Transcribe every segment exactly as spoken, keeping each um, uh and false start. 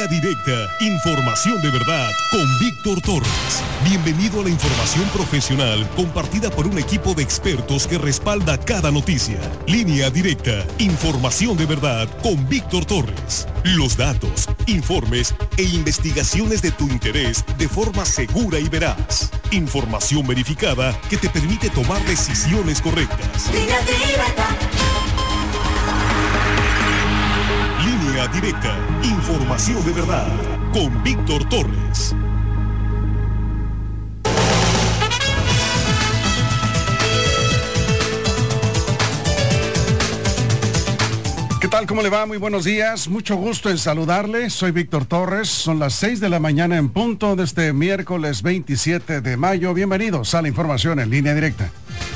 Línea Directa, información de verdad con Víctor Torres. Bienvenido a la información profesional compartida por un equipo de expertos que respalda cada noticia. Línea Directa, información de verdad con Víctor Torres. Los datos, informes e investigaciones de tu interés de forma segura y veraz. Información verificada que te permite tomar decisiones correctas. Línea Directa. Línea Directa, información de verdad, con Víctor Torres. ¿Qué tal? ¿Cómo le va? Muy buenos días. Mucho gusto en saludarle. Soy Víctor Torres. Son las seis de la mañana en punto de este miércoles veintisiete de mayo. Bienvenidos a la información en Línea Directa.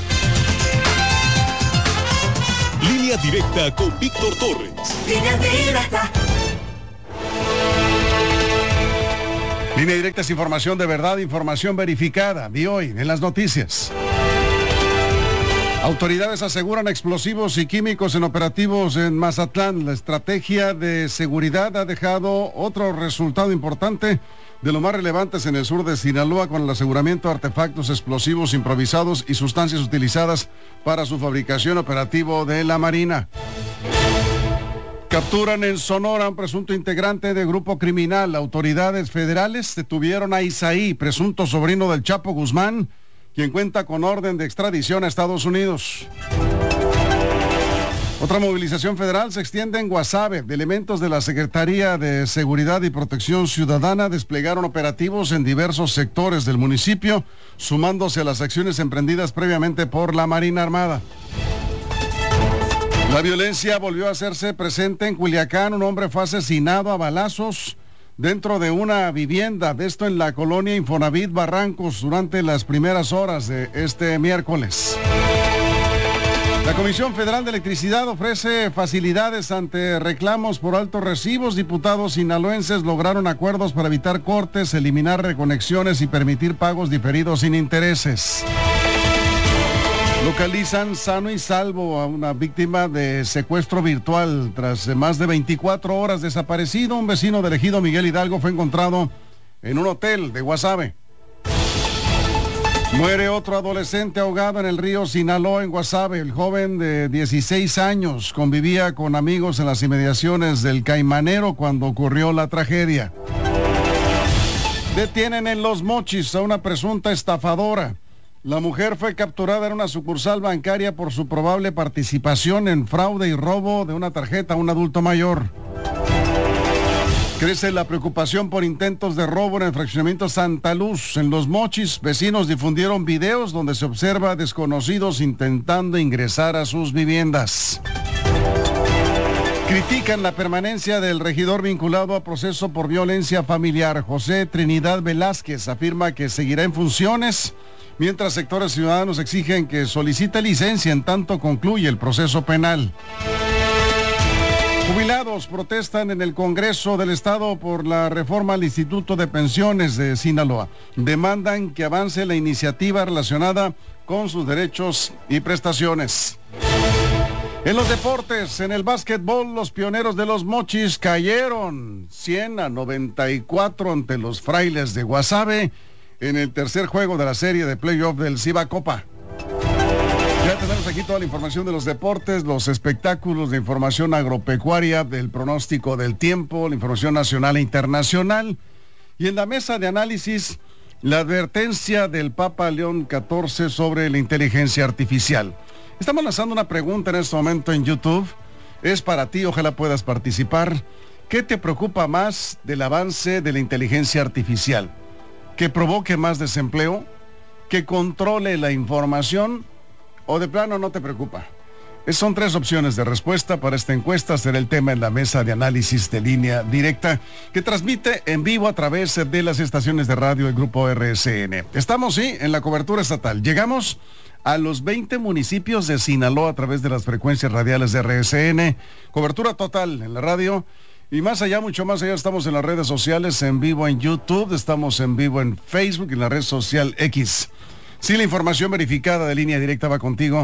Línea Directa con Víctor Torres. Línea Directa. Línea Directa es información de verdad, información verificada. Vi hoy en las noticias. Autoridades aseguran explosivos y químicos en operativos en Mazatlán. La estrategia de seguridad ha dejado otro resultado importante de lo más relevantes en el sur de Sinaloa con el aseguramiento de artefactos explosivos improvisados y sustancias utilizadas para su fabricación operativo de la Marina. Capturan en Sonora a un presunto integrante de grupo criminal. Autoridades federales detuvieron a Isaí, presunto sobrino del Chapo Guzmán, quien cuenta con orden de extradición a Estados Unidos. Otra movilización federal se extiende en Guasave. Elementos de la Secretaría de Seguridad y Protección Ciudadana desplegaron operativos en diversos sectores del municipio, sumándose a las acciones emprendidas previamente por la Marina Armada. La violencia volvió a hacerse presente en Culiacán. Un hombre fue asesinado a balazos dentro de una vivienda, de esto en la colonia Infonavit Barrancos, durante las primeras horas de este miércoles. La Comisión Federal de Electricidad ofrece facilidades ante reclamos por altos recibos. Diputados sinaloenses lograron acuerdos para evitar cortes, eliminar reconexiones y permitir pagos diferidos sin intereses. Localizan sano y salvo a una víctima de secuestro virtual. Tras más de veinticuatro horas desaparecido, un vecino del ejido Miguel Hidalgo fue encontrado en un hotel de Guasave. Muere otro adolescente ahogado en el río Sinaloa, en Guasave. El joven de dieciséis años convivía con amigos en las inmediaciones del Caimanero cuando ocurrió la tragedia. Detienen en Los Mochis a una presunta estafadora. La mujer fue capturada en una sucursal bancaria por su probable participación en fraude y robo de una tarjeta a un adulto mayor. Crece la preocupación por intentos de robo en el fraccionamiento Santa Luz. En Los Mochis, vecinos difundieron videos donde se observa a desconocidos intentando ingresar a sus viviendas. Critican la permanencia del regidor vinculado a proceso por violencia familiar. José Trinidad Velázquez afirma que seguirá en funciones, mientras sectores ciudadanos exigen que solicite licencia en tanto concluye el proceso penal. Jubilados protestan en el Congreso del Estado por la reforma al Instituto de Pensiones de Sinaloa. Demandan que avance la iniciativa relacionada con sus derechos y prestaciones. En los deportes, en el básquetbol, los pioneros de Los Mochis cayeron cien a noventa y cuatro ante los Frailes de Guasave en el tercer juego de la serie de playoff del Ciba Copa. Ya tenemos aquí toda la información de los deportes, los espectáculos, de información agropecuaria, del pronóstico del tiempo, la información nacional e internacional. Y en la mesa de análisis, la advertencia del Papa León catorce sobre la inteligencia artificial. Estamos lanzando una pregunta en este momento en YouTube. Es para ti, ojalá puedas participar. ¿Qué te preocupa más del avance de la inteligencia artificial? ¿Que provoque más desempleo? ¿Que controle la información? ¿O de plano no te preocupa? Es, son tres opciones de respuesta para esta encuesta. Será el tema en la mesa de análisis de Línea Directa, que transmite en vivo a través de las estaciones de radio del Grupo R S N. Estamos, sí, en la cobertura estatal. Llegamos a los veinte municipios de Sinaloa a través de las frecuencias radiales de R S N. Cobertura total en la radio. Y más allá, mucho más allá, estamos en las redes sociales, en vivo en YouTube, estamos en vivo en Facebook y en la red social X. Si la información verificada de Línea Directa va contigo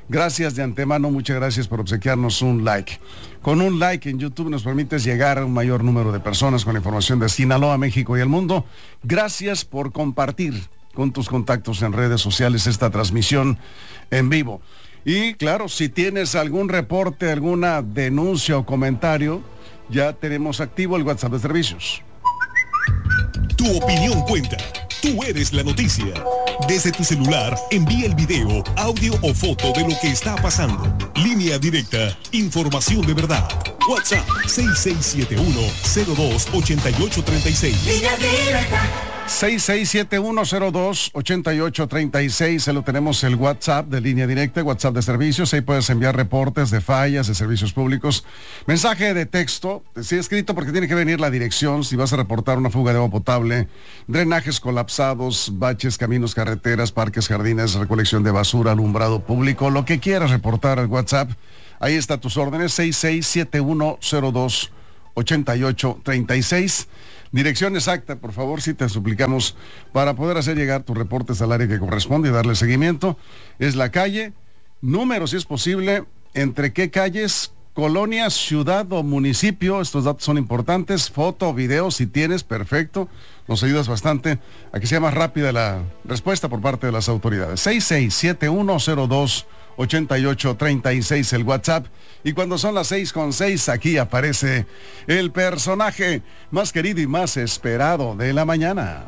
Gracias de antemano, muchas gracias por obsequiarnos un like. Con un like en YouTube nos permites llegar a un mayor número de personas con información de Sinaloa, México y el mundo. Gracias por compartir con tus contactos en redes sociales esta transmisión en vivo. Y claro, si tienes algún reporte, alguna denuncia o comentario, ya tenemos activo el WhatsApp de servicios. Tu opinión cuenta. Tú eres la noticia. Desde tu celular, envía el video, audio o foto de lo que está pasando. Línea directa, información de verdad. WhatsApp seis seis siete uno, cero dos, ocho ocho tres seis. Línea directa. seis seis siete uno cero dos, ocho ocho tres seis, se lo tenemos el WhatsApp de Línea Directa, WhatsApp de servicios, ahí puedes enviar reportes de fallas de servicios públicos, mensaje de texto, sí escrito porque tiene que venir la dirección, si vas a reportar una fuga de agua potable, drenajes colapsados, baches, caminos, carreteras, parques, jardines, recolección de basura, alumbrado público, lo que quieras reportar al WhatsApp, ahí está tus órdenes, seis seis siete uno cero dos, ocho ocho tres seis. Dirección exacta, por favor, si te suplicamos, para poder hacer llegar tus reportes al área que corresponde y darle seguimiento. Es la calle, número si es posible, entre qué calles, colonia, ciudad o municipio. Estos datos son importantes. Foto, video, si tienes, perfecto. Nos ayudas bastante a que sea más rápida la respuesta por parte de las autoridades. seis seis siete uno cero dos, ocho ocho tres seis el WhatsApp. Y cuando son las seis con seis, aquí aparece el personaje más querido y más esperado de la mañana.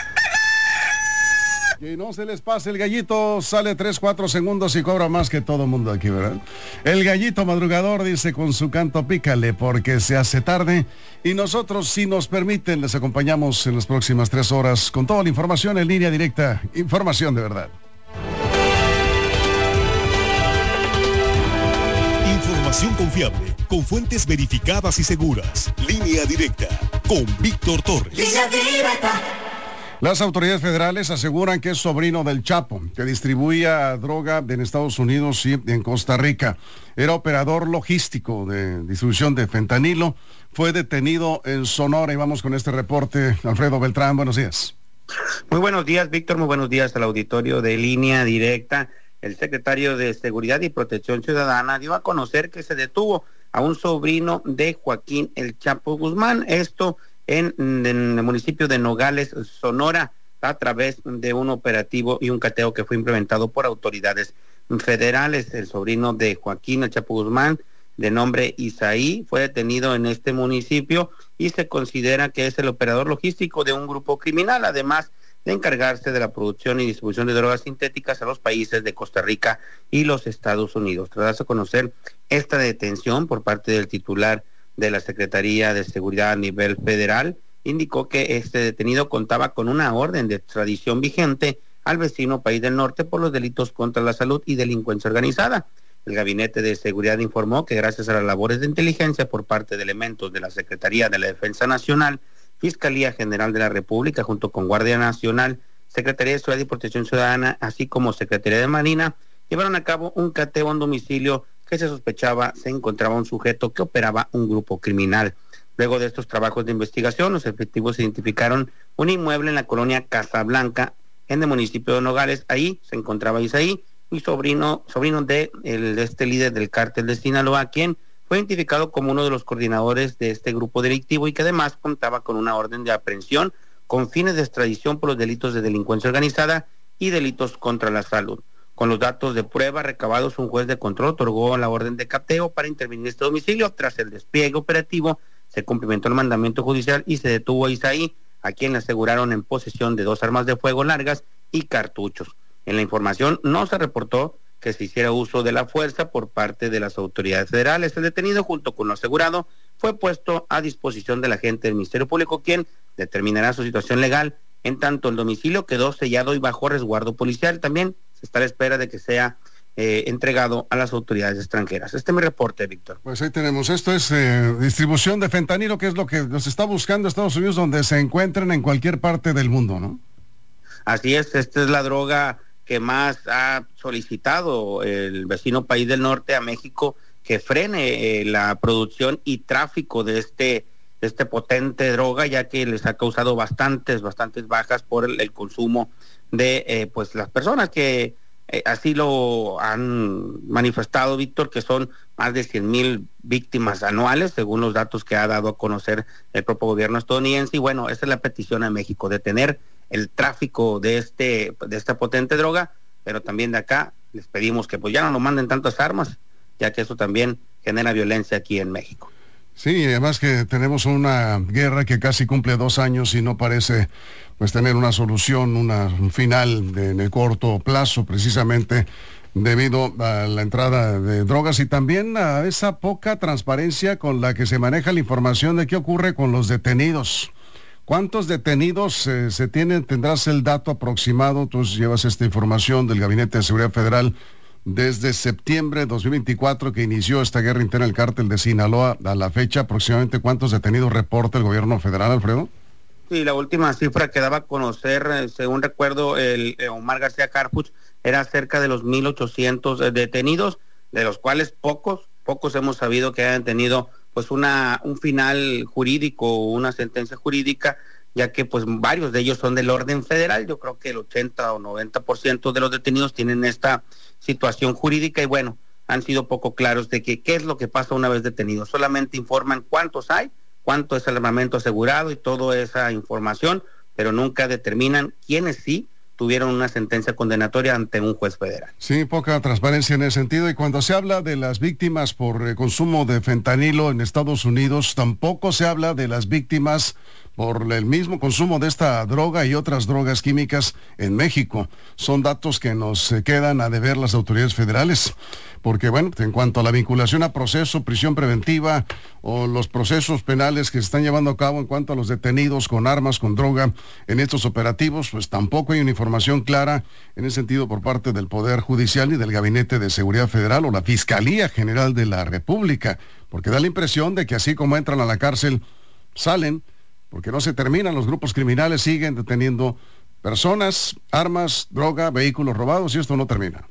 Que no se les pase el gallito, sale tres, cuatro segundos y cobra más que todo mundo aquí, ¿verdad? El gallito madrugador dice con su canto pícale porque se hace tarde y nosotros, si nos permiten, les acompañamos en las próximas tres horas con toda la información en Línea Directa, información de verdad. Información confiable, con fuentes verificadas y seguras. Línea Directa, con Víctor Torres. Línea directa. Las autoridades federales aseguran que es sobrino del Chapo, que distribuía droga en Estados Unidos y en Costa Rica. Era operador logístico de distribución de fentanilo. Fue detenido en Sonora y vamos con este reporte. Alfredo Beltrán, buenos días. Muy buenos días, Víctor. Muy buenos días al auditorio de Línea Directa. El secretario de Seguridad y Protección Ciudadana dio a conocer que se detuvo a un sobrino de Joaquín El Chapo Guzmán. Esto En, en el municipio de Nogales, Sonora, a través de un operativo y un cateo que fue implementado por autoridades federales. El sobrino de Joaquín El Chapo Guzmán, de nombre Isaí, fue detenido en este municipio y se considera que es el operador logístico de un grupo criminal, además de encargarse de la producción y distribución de drogas sintéticas a los países de Costa Rica y los Estados Unidos. Tras darse a conocer esta detención por parte del titular de la Secretaría de Seguridad a nivel federal, indicó que este detenido contaba con una orden de extradición vigente al vecino país del norte por los delitos contra la salud y delincuencia organizada. El Gabinete de Seguridad informó que gracias a las labores de inteligencia por parte de elementos de la Secretaría de la Defensa Nacional, Fiscalía General de la República, junto con Guardia Nacional, Secretaría de Seguridad y Protección Ciudadana, así como Secretaría de Marina, llevaron a cabo un cateo en domicilio que se sospechaba se encontraba un sujeto que operaba un grupo criminal. Luego de estos trabajos de investigación, los efectivos identificaron un inmueble en la colonia Casablanca, en el municipio de Nogales. Ahí se encontraba Isaí, y sobrino, sobrino de, el, de este líder del cártel de Sinaloa, quien fue identificado como uno de los coordinadores de este grupo delictivo y que además contaba con una orden de aprehensión con fines de extradición por los delitos de delincuencia organizada y delitos contra la salud. Con los datos de prueba recabados, un juez de control otorgó la orden de cateo para intervenir en este domicilio. Tras el despliegue operativo, se cumplimentó el mandamiento judicial y se detuvo a Isaí, a quien le aseguraron en posesión de dos armas de fuego largas y cartuchos. En la información no se reportó que se hiciera uso de la fuerza por parte de las autoridades federales. El detenido, junto con lo asegurado, fue puesto a disposición del agente del Ministerio Público, quien determinará su situación legal. En tanto, el domicilio quedó sellado y bajo resguardo policial. También se está a la espera de que sea eh, entregado a las autoridades extranjeras. Este es mi reporte, Víctor. Pues ahí tenemos. Esto es eh, distribución de fentanilo, que es lo que nos está buscando Estados Unidos, donde se encuentren en cualquier parte del mundo, ¿no? Así es, esta es la droga que más ha solicitado el vecino país del norte a México, que frene eh, la producción y tráfico de este de este potente droga, ya que les ha causado bastantes, bastantes bajas por el, el consumo de eh, pues las personas que Eh, así lo han manifestado, Víctor, que son más de cien mil víctimas anuales, según los datos que ha dado a conocer el propio gobierno estadounidense. Y bueno, esa es la petición a México, detener el tráfico de este de esta potente droga, pero también de acá les pedimos que pues ya no nos manden tantas armas, ya que eso también genera violencia aquí en México. Sí, además que tenemos una guerra que casi cumple dos años y no parece pues tener una solución, una, un final de, en el corto plazo, precisamente debido a la entrada de drogas y también a esa poca transparencia con la que se maneja la información de qué ocurre con los detenidos. ¿Cuántos detenidos eh, se tienen? Tendrás el dato aproximado, tú llevas esta información del Gabinete de Seguridad Federal. Desde septiembre de dos mil veinticuatro que inició esta guerra interna del cártel de Sinaloa a la fecha, aproximadamente ¿cuántos detenidos reporta el gobierno federal, Alfredo? Sí, la última cifra que daba a conocer, eh, según recuerdo, el eh, Omar García Harfuch, era cerca de los mil ochocientos eh, detenidos, de los cuales pocos, pocos hemos sabido que hayan tenido pues una un final jurídico o una sentencia jurídica, ya que pues varios de ellos son del orden federal. Yo creo que el ochenta o noventa por ciento de los detenidos tienen esta situación jurídica y bueno, han sido poco claros de que qué es lo que pasa una vez detenidos. Solamente informan cuántos hay, cuánto es el armamento asegurado y toda esa información, pero nunca determinan quiénes sí tuvieron una sentencia condenatoria ante un juez federal. Sí, poca transparencia en ese sentido. Y cuando se habla de las víctimas por eh, consumo de fentanilo en Estados Unidos, tampoco se habla de las víctimas por el mismo consumo de esta droga y otras drogas químicas en México. Son datos que nos eh, quedan a deber las autoridades federales, porque bueno, en cuanto a la vinculación a proceso, prisión preventiva o los procesos penales que se están llevando a cabo en cuanto a los detenidos con armas, con droga en estos operativos, pues tampoco hay una información clara en ese sentido por parte del Poder Judicial y del Gabinete de Seguridad Federal o la Fiscalía General de la República, porque da la impresión de que así como entran a la cárcel, salen, porque no se terminan, los grupos criminales siguen deteniendo personas, armas, droga, vehículos robados y esto no termina.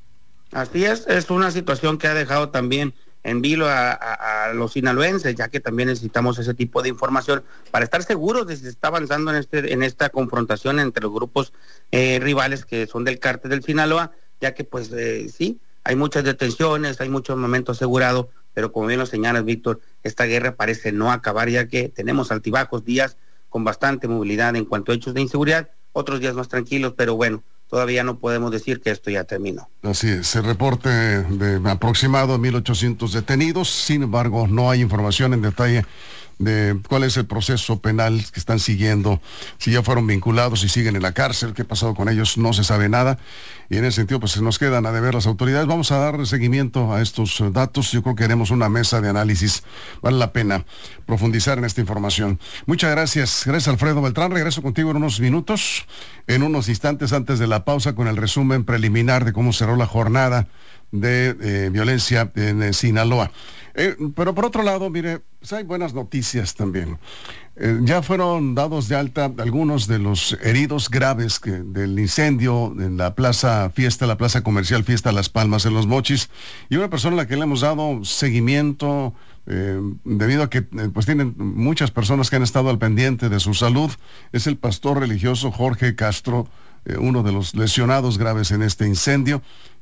Así es, es una situación que ha dejado también en vilo a, a, a los sinaloenses, ya que también necesitamos ese tipo de información para estar seguros de si se está avanzando en este en esta confrontación entre los grupos eh, rivales que son del cártel del Sinaloa, ya que pues eh, sí, hay muchas detenciones, hay mucho armamento asegurado, pero como bien lo señalas, Víctor, esta guerra parece no acabar, ya que tenemos altibajos, días con bastante movilidad en cuanto a hechos de inseguridad, otros días más tranquilos, pero bueno, todavía no podemos decir que esto ya terminó. Así es, el reporte de aproximado mil ochocientos detenidos, sin embargo, no hay información en detalle de cuál es el proceso penal que están siguiendo, si ya fueron vinculados, si siguen en la cárcel, qué ha pasado con ellos, no se sabe nada, y en ese sentido pues nos quedan a deber las autoridades. Vamos a dar seguimiento a estos datos, yo creo que haremos una mesa de análisis, vale la pena profundizar en esta información. Muchas gracias, gracias Alfredo Beltrán, regreso contigo en unos minutos, en unos instantes antes de la pausa con el resumen preliminar de cómo cerró la jornada de eh, violencia en eh, Sinaloa. Eh, pero por otro lado, mire, pues hay buenas noticias también. Eh, ya fueron dados de alta algunos de los heridos graves que, del incendio en la plaza Fiesta, la plaza comercial Fiesta Las Palmas en Los Mochis, y una persona a la que le hemos dado seguimiento eh, debido a que eh, pues tienen muchas personas que han estado al pendiente de su salud, es el pastor religioso Jorge Castro, eh, uno de los lesionados graves en este incendio.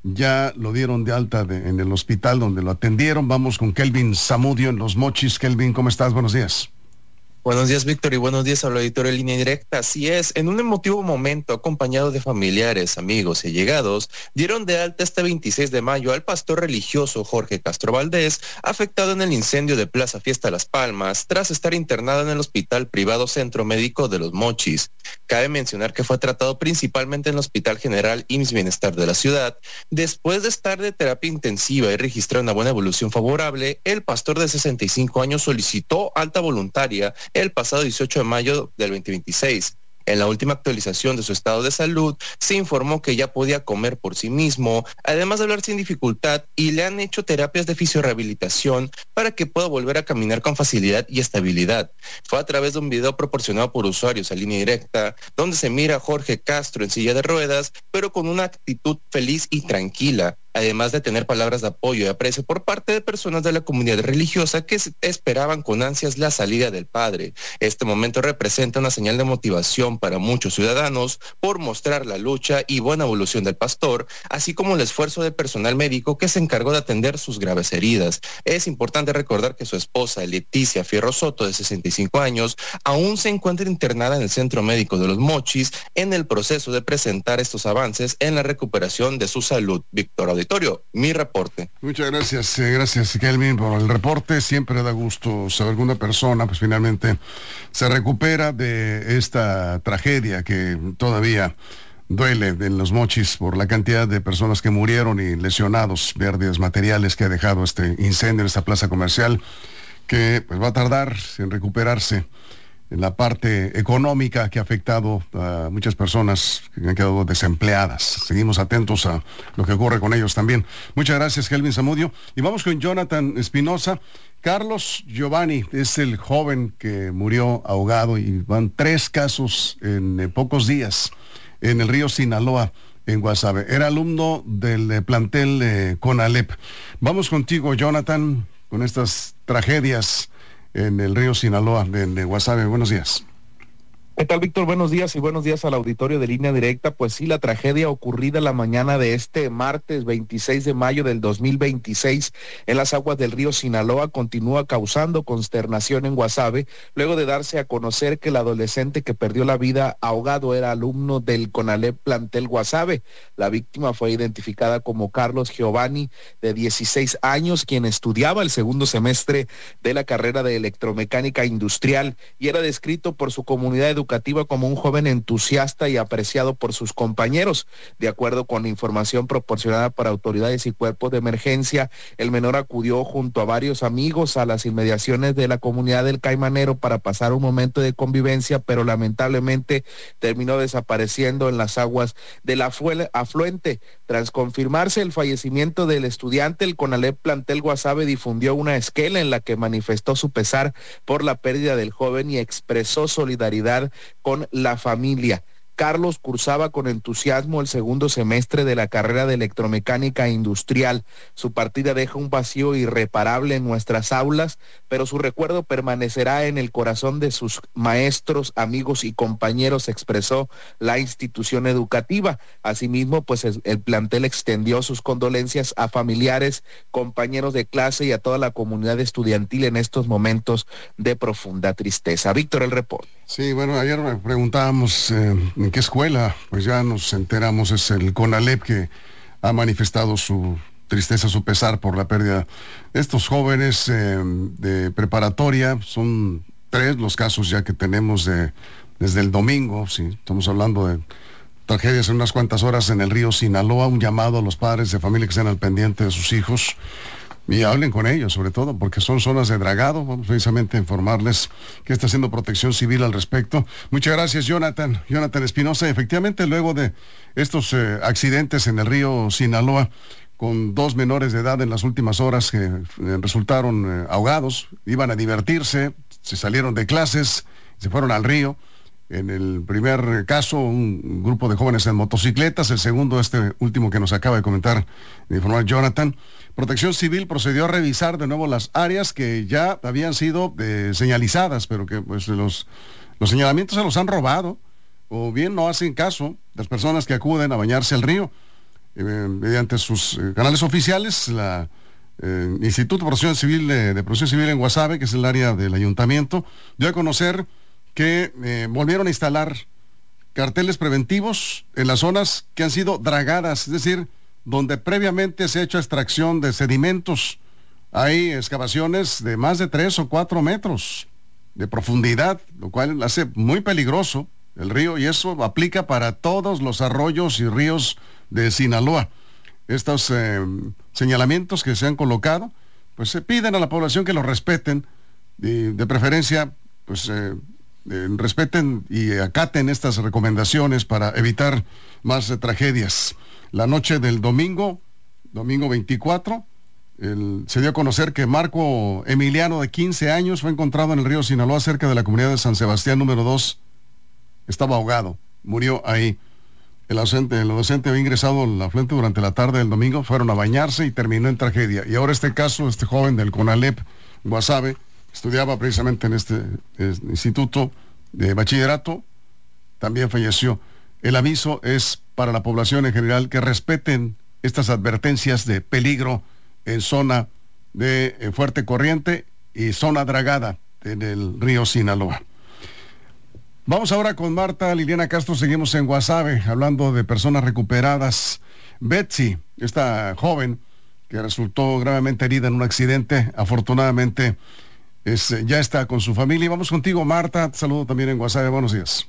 Ya lo dieron de alta de, en el hospital donde lo atendieron. Vamos con Kelvin Zamudio en Los Mochis. Kelvin, ¿cómo estás? Buenos días. Buenos días, Víctor, y buenos días al auditorio de Línea Directa. Así es, en un emotivo momento, acompañado de familiares, amigos y allegados, dieron de alta este veintiséis de mayo al pastor religioso Jorge Castro Valdés, afectado en el incendio de Plaza Fiesta Las Palmas, tras estar internado en el Hospital Privado Centro Médico de Los Mochis. Cabe mencionar que fue tratado principalmente en el Hospital General I M S S Bienestar de la ciudad. Después de estar de terapia intensiva y registrar una buena evolución favorable, el pastor de sesenta y cinco años solicitó alta voluntaria el pasado dieciocho de mayo del veinte veintiséis. En la última actualización de su estado de salud, se informó que ya podía comer por sí mismo, además de hablar sin dificultad, y le han hecho terapias de fisiorehabilitación para que pueda volver a caminar con facilidad y estabilidad. Fue a través de un video proporcionado por usuarios a Línea Directa, donde se mira a Jorge Castro en silla de ruedas, pero con una actitud feliz y tranquila. además de tener palabras de apoyo y aprecio por parte de personas de la comunidad religiosa que esperaban con ansias la salida del padre. Este momento representa una señal de motivación para muchos ciudadanos por mostrar la lucha y buena evolución del pastor, así como el esfuerzo del personal médico que se encargó de atender sus graves heridas. Es importante recordar que su esposa, Leticia Fierro Soto, de sesenta y cinco años, aún se encuentra internada en el Centro Médico de Los Mochis en el proceso de presentar estos avances en la recuperación de su salud. Víctor Auditorio, mi reporte. Muchas gracias, eh, gracias Kelvin por el reporte. Siempre da gusto saber que una persona pues finalmente se recupera de esta tragedia que todavía duele en Los Mochis por la cantidad de personas que murieron y lesionados, pérdidas materiales que ha dejado este incendio en esta plaza comercial, que pues va a tardar en recuperarse en la parte económica que ha afectado a muchas personas que han quedado desempleadas. Seguimos atentos a lo que ocurre con ellos también. Muchas gracias, Kelvin Zamudio. Y vamos con Jonathan Espinosa. Carlos Giovanni es el joven que murió ahogado y van tres casos en eh, pocos días en el río Sinaloa, en Guasave. Era alumno del eh, plantel eh, CONALEP. Vamos contigo, Jonathan, con estas tragedias en el río Sinaloa, en de Guasave. Buenos días. ¿Qué tal, Víctor? Buenos días y buenos días al auditorio de Línea Directa. Pues sí, la tragedia ocurrida la mañana de este martes veintiséis de mayo del dos mil veintiséis en las aguas del río Sinaloa continúa causando consternación en Guasave, luego de darse a conocer que el adolescente que perdió la vida ahogado era alumno del CONALEP plantel Guasave. La víctima fue identificada como Carlos Giovanni, de dieciséis años, quien estudiaba el segundo semestre de la carrera de electromecánica industrial y era descrito por su comunidad educativa como un joven entusiasta y apreciado por sus compañeros. De acuerdo con la información proporcionada por autoridades y cuerpos de emergencia, el menor acudió junto a varios amigos a las inmediaciones de la comunidad del Caimanero para pasar un momento de convivencia, pero lamentablemente terminó desapareciendo en las aguas del afluente. Tras confirmarse el fallecimiento del estudiante, el CONALEP plantel Guasave difundió una esquela en la que manifestó su pesar por la pérdida del joven y expresó solidaridad con la familia. Carlos cursaba con entusiasmo el segundo semestre de la carrera de electromecánica industrial. Su partida deja un vacío irreparable en nuestras aulas, pero su recuerdo permanecerá en el corazón de sus maestros, amigos y compañeros, expresó la institución educativa. Asimismo, pues el plantel extendió sus condolencias a familiares, compañeros de clase y a toda la comunidad estudiantil en estos momentos de profunda tristeza. Víctor, el reporte. Sí, bueno, ayer me preguntábamos eh, en qué escuela, pues ya nos enteramos, es el CONALEP que ha manifestado su tristeza, su pesar por la pérdida de estos jóvenes eh, de preparatoria. Son tres los casos ya que tenemos de, desde el domingo, sí, estamos hablando de tragedias en unas cuantas horas en el río Sinaloa. Un llamado a los padres de familia que estén al pendiente de sus hijos y hablen con ellos, sobre todo, porque son zonas de dragado. Vamos precisamente a informarles que está haciendo Protección Civil al respecto. Muchas gracias, Jonathan. Jonathan Espinosa. Efectivamente, luego de estos eh, accidentes en el río Sinaloa, con dos menores de edad en las últimas horas que eh, resultaron eh, ahogados, iban a divertirse, se salieron de clases, se fueron al río. En el primer caso, un grupo de jóvenes en motocicletas. El segundo, este último que nos acaba de comentar, de informar Jonathan. Protección Civil procedió a revisar de nuevo las áreas que ya habían sido eh, señalizadas, pero que pues los, los señalamientos se los han robado, o bien no hacen caso las personas que acuden a bañarse al río. Eh, mediante sus eh, canales oficiales, la eh, Instituto de Protección Civil de, de Protección Civil en Guasave, que es el área del ayuntamiento, dio a conocer que eh, volvieron a instalar carteles preventivos en las zonas que han sido dragadas, es decir, donde previamente se ha hecho extracción de sedimentos. Hay excavaciones de más de tres o cuatro metros de profundidad, lo cual hace muy peligroso el río, y eso aplica para todos los arroyos y ríos de Sinaloa. Estos eh, señalamientos que se han colocado, pues se piden a la población que los respeten, y de preferencia, pues eh, eh, respeten y acaten estas recomendaciones para evitar más eh, tragedias. La noche del domingo, domingo veinticuatro, el, se dio a conocer que Marco Emiliano, de quince años, fue encontrado en el río Sinaloa, cerca de la comunidad de San Sebastián número dos. Estaba ahogado, murió ahí. El docente, el docente había ingresado al afluente durante la tarde del domingo, fueron a bañarse y terminó en tragedia. Y ahora este caso, este joven del CONALEP, Guasave, estudiaba precisamente en este, este instituto de bachillerato, también falleció. El aviso es para la población en general que respeten estas advertencias de peligro en zona de eh, fuerte corriente y zona dragada en el río Sinaloa. Vamos ahora con Marta Liliana Castro, seguimos en Guasave, hablando de personas recuperadas. Betsy, esta joven que resultó gravemente herida en un accidente, afortunadamente es, ya está con su familia. Vamos contigo, Marta, te saludo también en Guasave, buenos días.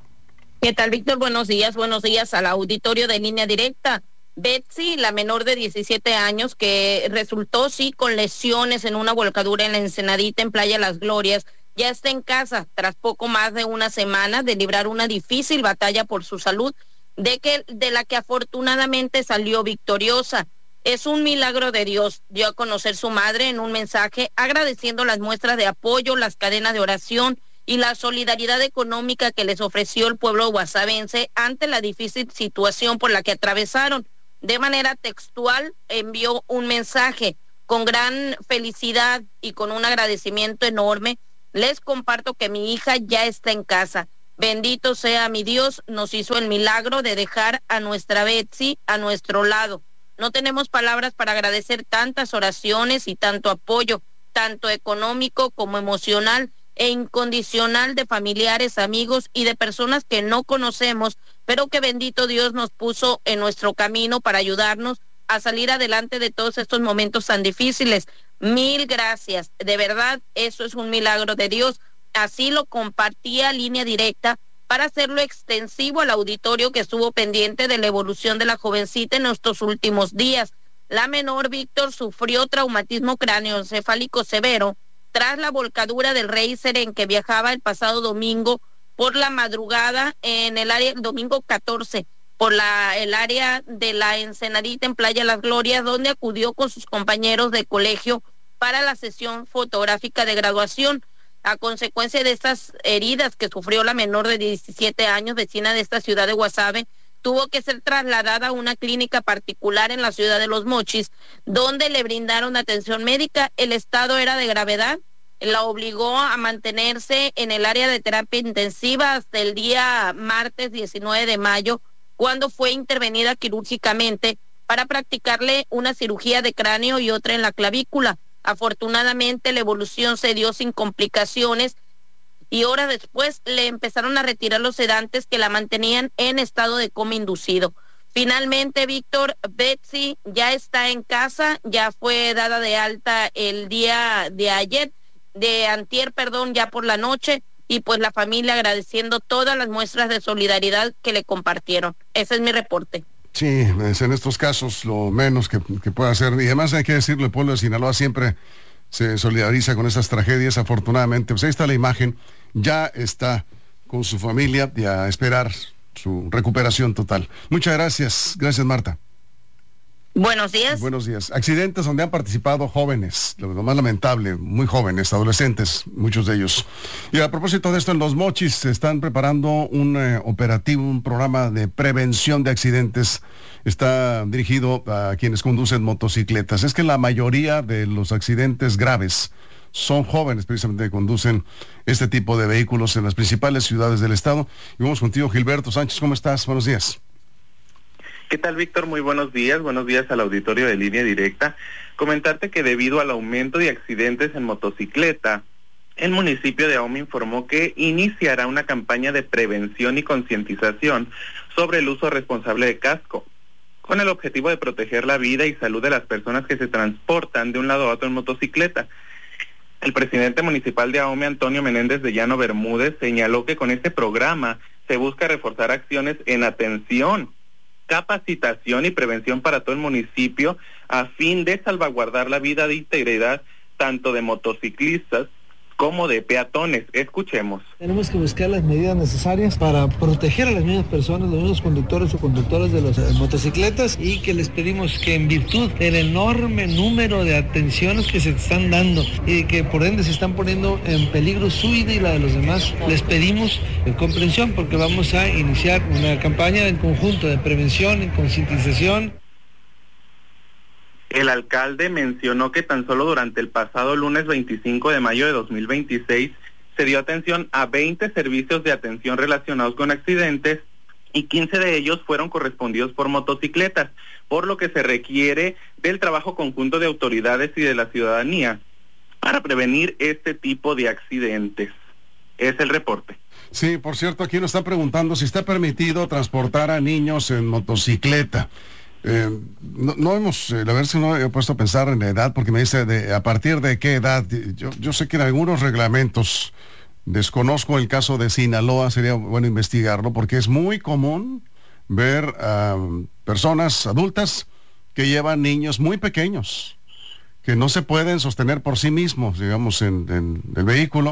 ¿Qué tal, Víctor? Buenos días, buenos días al auditorio de Línea Directa. Betsy, la menor de diecisiete años, que resultó sí con lesiones en una volcadura en la Ensenadita en Playa Las Glorias, ya está en casa tras poco más de una semana de librar una difícil batalla por su salud, de que de la que afortunadamente salió victoriosa. Es un milagro de Dios, dio a conocer su madre en un mensaje agradeciendo las muestras de apoyo, las cadenas de oración y la solidaridad económica que les ofreció el pueblo guasavense ante la difícil situación por la que atravesaron. De manera textual envió un mensaje: con gran felicidad y con un agradecimiento enorme, les comparto que mi hija ya está en casa. Bendito sea mi Dios, nos hizo el milagro de dejar a nuestra Betsy a nuestro lado. No tenemos palabras para agradecer tantas oraciones y tanto apoyo, tanto económico como emocional e incondicional de familiares, amigos y de personas que no conocemos, pero que bendito Dios nos puso en nuestro camino para ayudarnos a salir adelante de todos estos momentos tan difíciles. Mil gracias, de verdad, eso es un milagro de Dios. Así lo compartía Línea Directa para hacerlo extensivo al auditorio que estuvo pendiente de la evolución de la jovencita en estos últimos días. La menor, Víctor, sufrió traumatismo cráneoencefálico severo tras la volcadura del Racer en que viajaba el pasado domingo por la madrugada en el área, el domingo catorce, por la, el área de la Ensenadita en Playa Las Glorias, donde acudió con sus compañeros de colegio para la sesión fotográfica de graduación. A consecuencia de estas heridas que sufrió la menor de diecisiete años, vecina de esta ciudad de Guasave, tuvo que ser trasladada a una clínica particular en la ciudad de Los Mochis, donde le brindaron atención médica. El estado era de gravedad, la obligó a mantenerse en el área de terapia intensiva hasta el día martes diecinueve de mayo, cuando fue intervenida quirúrgicamente para practicarle una cirugía de cráneo y otra en la clavícula. Afortunadamente la evolución se dio sin complicaciones y horas después le empezaron a retirar los sedantes que la mantenían en estado de coma inducido. Finalmente, Víctor, Betsy ya está en casa, ya fue dada de alta el día de ayer, de antier, perdón, ya por la noche, y pues la familia agradeciendo todas las muestras de solidaridad que le compartieron. Ese es mi reporte. Sí, es en estos casos lo menos que, que pueda hacer. Y además hay que decirlo, el pueblo de Sinaloa siempre se solidariza con esas tragedias, afortunadamente. Pues ahí está la imagen, ya está con su familia y a esperar su recuperación total. Muchas gracias, gracias Marta. Buenos días. Buenos días. Accidentes donde han participado jóvenes, lo más lamentable, muy jóvenes, adolescentes, muchos de ellos. Y a propósito de esto, en Los Mochis se están preparando un eh, operativo, un programa de prevención de accidentes. Está dirigido a quienes conducen motocicletas. Es que la mayoría de los accidentes graves son jóvenes precisamente que conducen este tipo de vehículos en las principales ciudades del estado. Y vamos contigo, Gilberto Sánchez, ¿cómo estás? Buenos días. ¿Qué tal, Víctor? Muy buenos días. Buenos días al auditorio de Línea Directa. Comentarte que debido al aumento de accidentes en motocicleta, el municipio de Ahome informó que iniciará una campaña de prevención y concientización sobre el uso responsable de casco, con el objetivo de proteger la vida y salud de las personas que se transportan de un lado a otro en motocicleta. El presidente municipal de Ahome, Antonio Menéndez de Llano Bermúdez, señaló que con este programa se busca reforzar acciones en atención, capacitación y prevención para todo el municipio a fin de salvaguardar la vida de integridad tanto de motociclistas como de peatones. Escuchemos. Tenemos que buscar las medidas necesarias para proteger a las mismas personas, los mismos conductores o conductoras de las eh, motocicletas, y que les pedimos que en virtud del enorme número de atenciones que se están dando y que por ende se están poniendo en peligro su vida y la de los demás, les pedimos eh, comprensión, porque vamos a iniciar una campaña en conjunto de prevención y concientización. El alcalde mencionó que tan solo durante el pasado lunes veinticinco de mayo de dos mil veintiséis se dio atención a veinte servicios de atención relacionados con accidentes y quince de ellos fueron correspondidos por motocicletas, por lo que se requiere del trabajo conjunto de autoridades y de la ciudadanía para prevenir este tipo de accidentes. Es el reporte. Sí, por cierto, aquí nos están preguntando si está permitido transportar a niños en motocicleta. Eh, no, no hemos, eh, la verdad es que no he puesto a pensar en la edad, porque me dice de a partir de qué edad. Yo, yo sé que en algunos reglamentos, desconozco el caso de Sinaloa, sería bueno investigarlo, porque es muy común ver a uh, personas adultas que llevan niños muy pequeños, que no se pueden sostener por sí mismos, digamos, en, en el vehículo.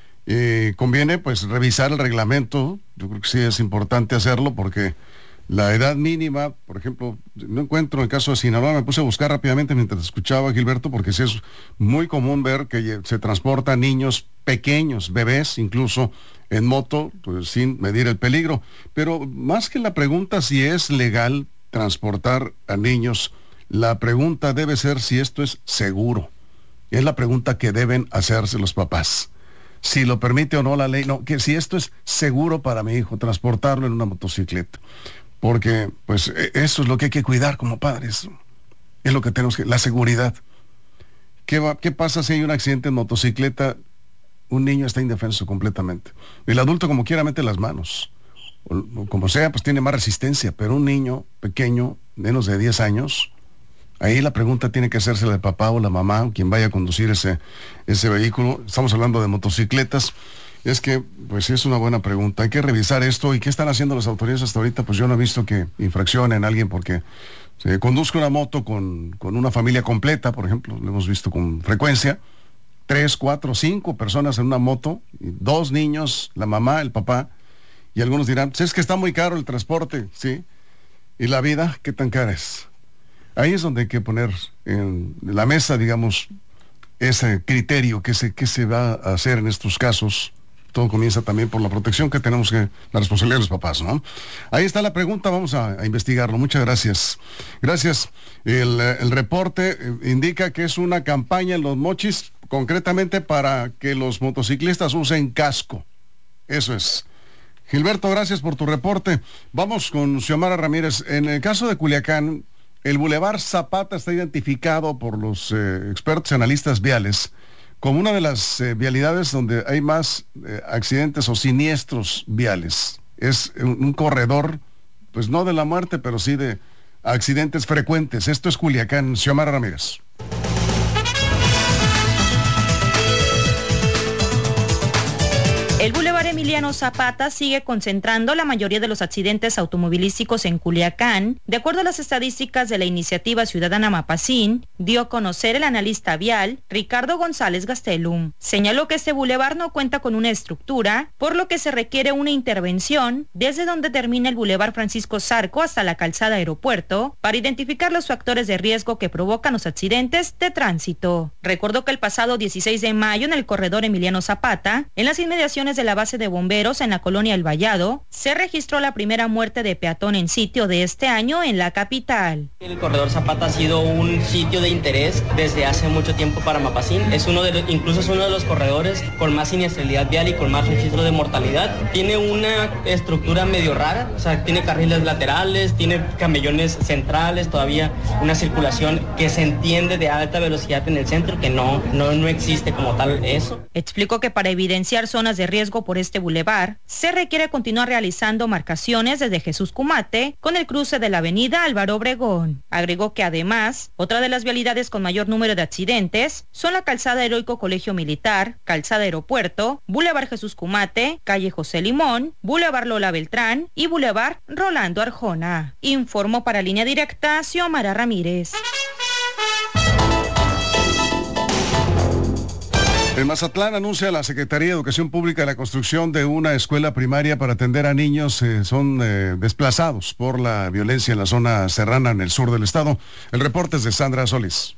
Eh, conviene pues revisar el reglamento. Yo creo que sí es importante hacerlo, porque la edad mínima, por ejemplo, no encuentro el caso de Sinaloa, me puse a buscar rápidamente mientras escuchaba, Gilberto, porque sí es muy común ver que se transportan niños pequeños, bebés incluso, en moto, pues, sin medir el peligro. Pero más que la pregunta si es legal transportar a niños, la pregunta debe ser si esto es seguro. Es la pregunta que deben hacerse los papás. Si lo permite o no la ley, no, que si esto es seguro para mi hijo, transportarlo en una motocicleta. Porque, pues, eso es lo que hay que cuidar como padres. Es lo que tenemos que, la seguridad. ¿Qué va, qué pasa si hay un accidente en motocicleta? Un niño está indefenso completamente. El adulto, como quiera, mete las manos. O, o como sea, pues tiene más resistencia. Pero un niño pequeño, menos de diez años, ahí la pregunta tiene que hacerse la de papá o la mamá, o quien vaya a conducir ese, ese vehículo. Estamos hablando de motocicletas. Es que, pues es una buena pregunta. Hay que revisar esto. ¿Y qué están haciendo las autoridades hasta ahorita? Pues yo no he visto que infraccionen a alguien porque se conduzca una moto con, con una familia completa, por ejemplo. Lo hemos visto con frecuencia. Tres, cuatro, cinco personas en una moto, y dos niños, la mamá, el papá. Y algunos dirán, pues es que está muy caro el transporte, ¿sí? ¿Y la vida qué tan cara es? Ahí es donde hay que poner en la mesa, digamos, ese criterio que se, que se va a hacer en estos casos. Todo comienza también por la protección que tenemos que, la responsabilidad de los papás, ¿no? Ahí está la pregunta, vamos a, a investigarlo. Muchas gracias. Gracias. El, el reporte indica que es una campaña en Los Mochis, concretamente para que los motociclistas usen casco. Eso es. Gilberto, gracias por tu reporte. Vamos con Xiomara Ramírez. En el caso de Culiacán, el Boulevard Zapata está identificado por los eh, expertos y analistas viales como una de las eh, vialidades donde hay más eh, accidentes o siniestros viales. Es un, un corredor, pues no de la muerte, pero sí de accidentes frecuentes. Esto es Culiacán. Xiomara Ramírez. El Boulevard Emiliano Zapata sigue concentrando la mayoría de los accidentes automovilísticos en Culiacán. De acuerdo a las estadísticas de la Iniciativa Ciudadana Mapacín, dio a conocer el analista vial Ricardo González Gastelum. Señaló que este bulevar no cuenta con una estructura, por lo que se requiere una intervención desde donde termina el Boulevard Francisco Zarco hasta la calzada Aeropuerto para identificar los factores de riesgo que provocan los accidentes de tránsito. Recordó que el pasado dieciséis de mayo en el corredor Emiliano Zapata, en las inmediaciones de la base de bomberos en la colonia El Vallado, se registró la primera muerte de peatón en sitio de este año en la capital. El corredor Zapata ha sido un sitio de interés desde hace mucho tiempo para Mapacín. Es uno de los, incluso es uno de los corredores con más siniestralidad vial y con más registro de mortalidad. Tiene una estructura medio rara, o sea, tiene carriles laterales, tiene camellones centrales, todavía una circulación que se entiende de alta velocidad en el centro, que no, no, no existe como tal eso. Explicó que para evidenciar zonas de riesgo por este bulevar, se requiere continuar realizando marcaciones desde Jesús Cumate con el cruce de la avenida Álvaro Obregón. Agregó que además, otra de las vialidades con mayor número de accidentes son la calzada Heroico Colegio Militar, calzada Aeropuerto, Boulevard Jesús Cumate, calle José Limón, Boulevard Lola Beltrán y Boulevard Rolando Arjona. Informó para Línea Directa Xiomara Ramírez. En Mazatlán anuncia la Secretaría de Educación Pública la construcción de una escuela primaria para atender a niños que eh, son eh, desplazados por la violencia en la zona serrana en el sur del estado. El reporte es de Sandra Solís.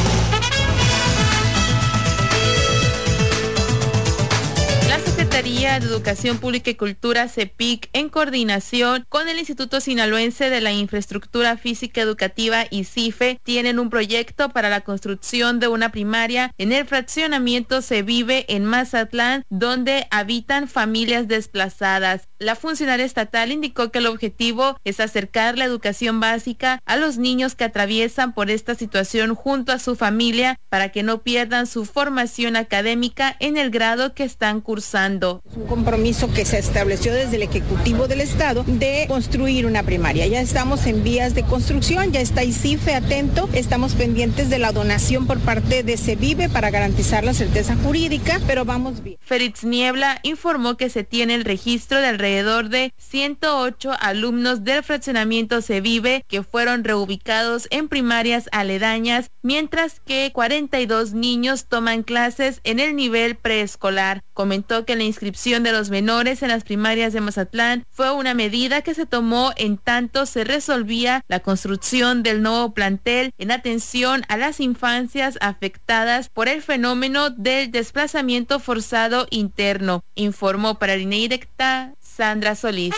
Secretaría de Educación Pública y Cultura, CEPIC, en coordinación con el Instituto Sinaloense de la Infraestructura Física Educativa y CIFE, tienen un proyecto para la construcción de una primaria en el fraccionamiento Se Vive en Mazatlán, donde habitan familias desplazadas. La funcionaria estatal indicó que el objetivo es acercar la educación básica a los niños que atraviesan por esta situación junto a su familia para que no pierdan su formación académica en el grado que están cursando. Es un compromiso que se estableció desde el Ejecutivo del Estado de construir una primaria. Ya estamos en vías de construcción, ya está ICIFE atento, estamos pendientes de la donación por parte de Se Vive para garantizar la certeza jurídica, pero vamos bien. Félix Niebla informó que se tiene el registro de alrededor de ciento ocho alumnos del fraccionamiento Se Vive que fueron reubicados en primarias aledañas, mientras que cuarenta y dos niños toman clases en el nivel preescolar. Comentó que la inscripción de los menores en las primarias de Mazatlán fue una medida que se tomó en tanto se resolvía la construcción del nuevo plantel en atención a las infancias afectadas por el fenómeno del desplazamiento forzado interno. Informó para Línea Directa Sandra Solís.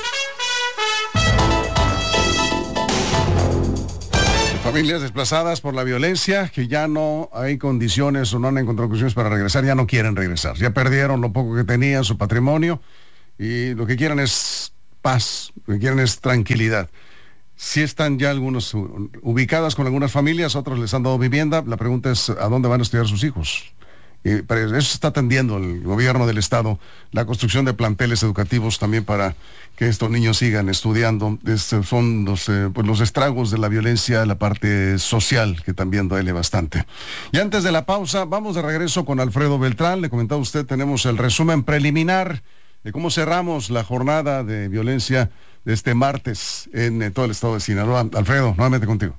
Familias desplazadas por la violencia, que ya no hay condiciones o no han encontrado condiciones para regresar, ya no quieren regresar. Ya perdieron lo poco que tenían, su patrimonio, y lo que quieren es paz, lo que quieren es tranquilidad. Sí están ya algunos ubicadas con algunas familias, otros les han dado vivienda. La pregunta es, ¿a dónde van a estudiar sus hijos? Y para eso está atendiendo el gobierno del estado, la construcción de planteles educativos también para que estos niños sigan estudiando. Estos son los, eh, pues los estragos de la violencia, la parte social, que también duele bastante. Y antes de la pausa, vamos de regreso con Alfredo Beltrán. Le comentaba usted, tenemos el resumen preliminar de cómo cerramos la jornada de violencia de este martes en eh, todo el estado de Sinaloa. Alfredo, nuevamente contigo.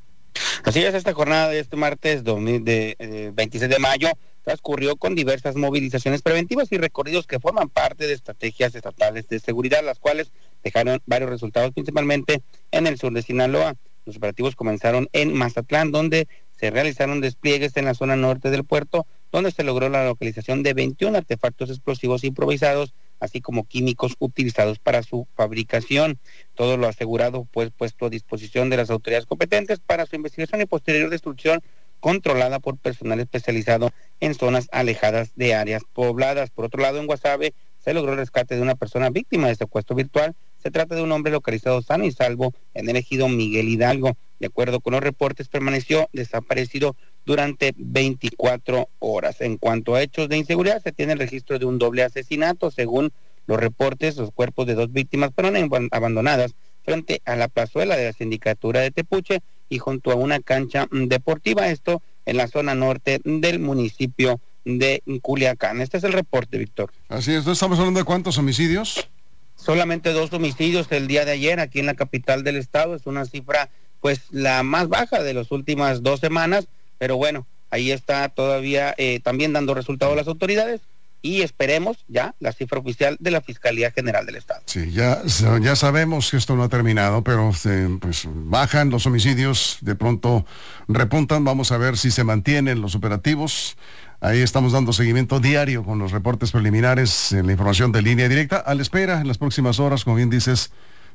Así es, esta jornada de este martes de, de veintiséis de mayo transcurrió con diversas movilizaciones preventivas y recorridos que forman parte de estrategias estatales de seguridad, las cuales dejaron varios resultados, principalmente en el sur de Sinaloa. Los operativos comenzaron en Mazatlán, donde se realizaron despliegues en la zona norte del puerto, donde se logró la localización de veintiún artefactos explosivos improvisados, así como químicos utilizados para su fabricación. Todo lo asegurado pues puesto a disposición de las autoridades competentes para su investigación y posterior destrucción, controlada por personal especializado en zonas alejadas de áreas pobladas. Por otro lado, en Guasave se logró el rescate de una persona víctima de secuestro virtual. Se trata de un hombre localizado sano y salvo en el ejido Miguel Hidalgo. De acuerdo con los reportes, permaneció desaparecido durante veinticuatro horas. En cuanto a hechos de inseguridad, se tiene el registro de un doble asesinato. Según los reportes, los cuerpos de dos víctimas fueron abandonadas frente a la plazuela de la sindicatura de Tepuche y junto a una cancha deportiva, esto en la zona norte del municipio de Culiacán. Este es el reporte, Víctor. Así es, ¿estamos hablando de cuántos homicidios? Solamente dos homicidios el día de ayer aquí en la capital del estado. Es una cifra pues la más baja de las últimas dos semanas, pero bueno, ahí está todavía eh, también dando resultados las autoridades y esperemos ya la cifra oficial de la Fiscalía General del Estado. Sí, ya, ya sabemos que esto no ha terminado, pero eh, pues bajan los homicidios, de pronto repuntan. Vamos a ver si se mantienen los operativos. Ahí estamos dando seguimiento diario con los reportes preliminares, en la información de Línea Directa, a la espera en las próximas horas, como bien dices,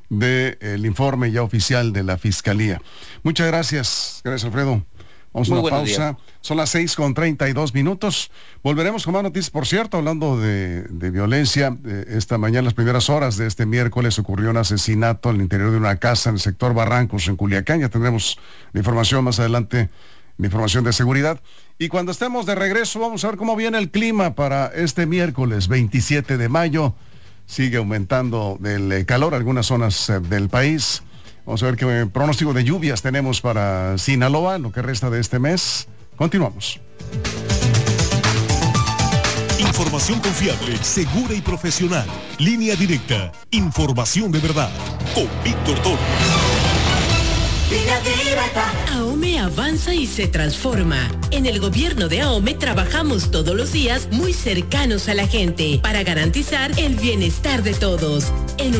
del informe ya oficial de la Fiscalía. Muchas gracias. Gracias, Alfredo. Vamos a una pausa. Días. Son las seis con treinta y dos minutos. Volveremos con más noticias. Por cierto, hablando de, de violencia, eh, esta mañana, las primeras horas de este miércoles, ocurrió un asesinato en el interior de una casa en el sector Barrancos, en Culiacán. Ya tendremos la información más adelante, la información de seguridad. Y cuando estemos de regreso, vamos a ver cómo viene el clima para este miércoles veintisiete de mayo. Sigue aumentando el calor en algunas zonas eh, del país. Vamos a ver qué pronóstico de lluvias tenemos para Sinaloa, lo que resta de este mes. Continuamos. Información confiable, segura y profesional. Línea Directa. Información de verdad. Con Víctor Torres. Línea Directa. AOME avanza y se transforma. En el gobierno de AOME trabajamos todos los días muy cercanos a la gente para garantizar el bienestar de todos. En